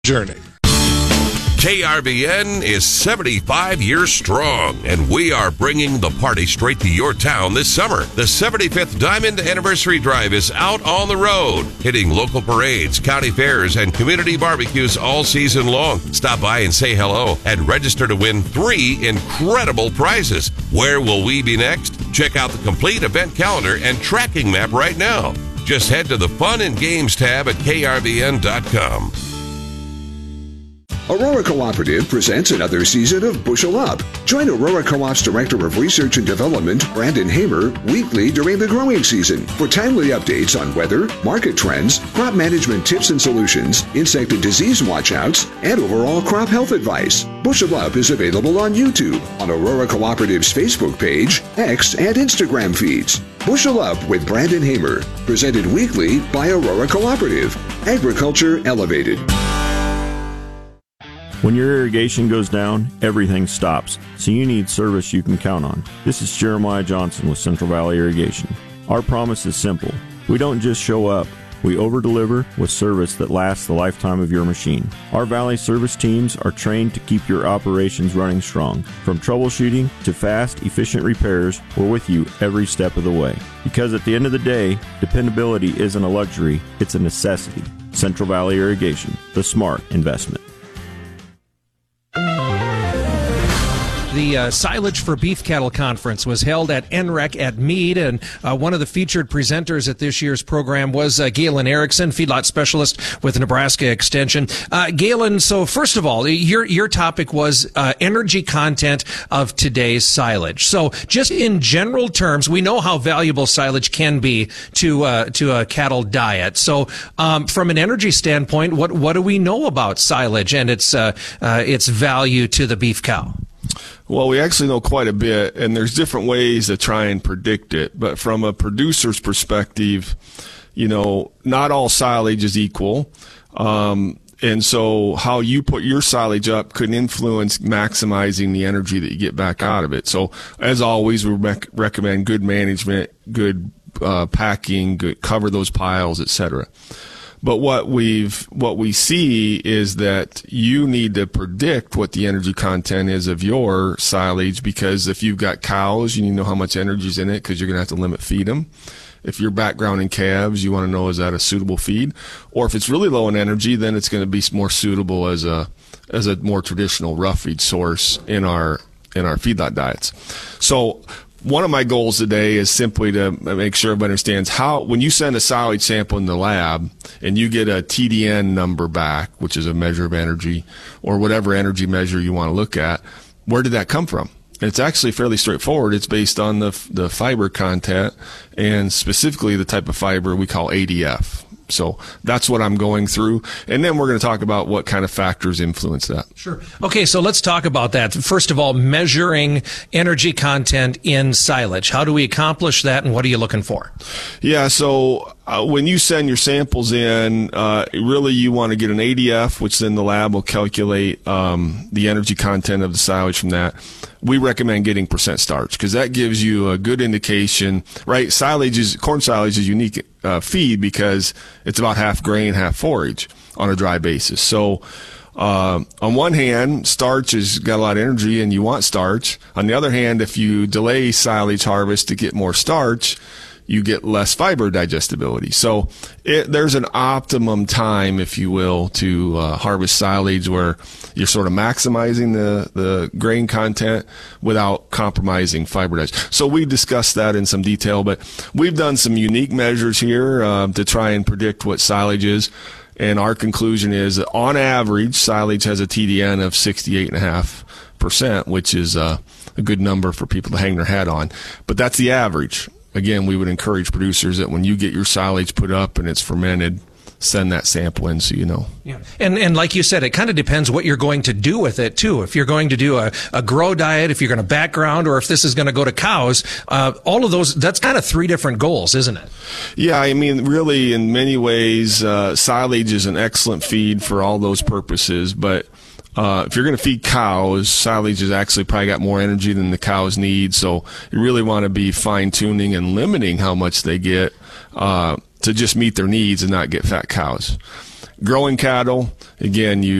journey. KRBN is 75 years strong, and we are bringing the party straight to your town this summer. The 75th Diamond Anniversary Drive is out on the road, hitting local parades, county fairs, and community barbecues all season long. Stop by and say hello and register to win 3 incredible prizes. Where will we be next? Check out the complete event calendar and tracking map right now. Just head to the Fun and Games tab at KRBN.com. Aurora Cooperative presents another season of Bushel Up. Join Aurora Co-op's Director of Research and Development, Brandon Hamer, weekly during the growing season for timely updates on weather, market trends, crop management tips and solutions, insect and disease watchouts, and overall crop health advice. Bushel Up is available on YouTube, on Aurora Cooperative's Facebook page, X, and Instagram feeds. Bushel Up with Brandon Hamer, presented weekly by Aurora Cooperative. Agriculture Elevated. When your irrigation goes down, everything stops, so you need service you can count on. This is Jeremiah Johnson with Central Valley Irrigation. Our promise is simple. We don't just show up. We over-deliver with service that lasts the lifetime of your machine. Our Valley service teams are trained to keep your operations running strong. From troubleshooting to fast, efficient repairs, we're with you every step of the way. Because at the end of the day, dependability isn't a luxury, it's a necessity. Central Valley Irrigation, the smart investment. The Silage for Beef Cattle Conference was held at NREC at Meade, and one of the featured presenters at this year's program was Galen Erickson, feedlot specialist with Nebraska Extension. Galen, so first of all, your topic was energy content of today's silage. So just in general terms, we know how valuable silage can be to a cattle diet. So from an energy standpoint, what do we know about silage and its value to the beef cow? Well, we actually know quite a bit, and there's different ways to try and predict it. But from a producer's perspective, not all silage is equal. And so how you put your silage up could influence maximizing the energy that you get back out of it. So as always, we recommend good management, good packing, good cover those piles, etc. But what we see is that you need to predict what the energy content is of your silage, because if you've got cows, you need to know how much energy is in it, because you're going to have to limit feed them. If you're backgrounding calves, you want to know, is that a suitable feed? Or if it's really low in energy, then it's going to be more suitable as a more traditional rough feed source in our feedlot diets. So one of my goals today is simply to make sure everybody understands how, when you send a silage sample in the lab and you get a TDN number back, which is a measure of energy, or whatever energy measure you want to look at, where did that come from? And it's actually fairly straightforward. It's based on the fiber content, and specifically the type of fiber we call ADF. So that's what I'm going through. And then we're going to talk about what kind of factors influence that. Sure. Okay, so let's talk about that. First of all, measuring energy content in silage. How do we accomplish that, and what are you looking for? Yeah, so when you send your samples in, really you want to get an ADF, which then the lab will calculate the energy content of the silage from that. We recommend getting percent starch, because that gives you a good indication, right? Corn silage is unique feed because it's about half grain, half forage on a dry basis. So on one hand, starch has got a lot of energy and you want starch. On the other hand, if you delay silage harvest to get more starch, you get less fiber digestibility. So there's an optimum time, if you will, to harvest silage where you're sort of maximizing the grain content without compromising fiber digestion. So we discussed that in some detail, but we've done some unique measures here to try and predict what silage is. And our conclusion is that on average, silage has a TDN of 68.5%, which is a good number for people to hang their hat on. But that's the average. Again, we would encourage producers that when you get your silage put up and it's fermented, send that sample in so you know. Yeah. And like you said, it kind of depends what you're going to do with it, too. If you're going to do a grow diet, if you're going to background, or if this is going to go to cows, all of those, that's kind of 3 different goals, isn't it? Yeah, I mean, really, in many ways, silage is an excellent feed for all those purposes, but if you're going to feed cows, silage has actually probably got more energy than the cows need, so you really want to be fine-tuning and limiting how much they get to just meet their needs and not get fat cows. growing cattle, again, you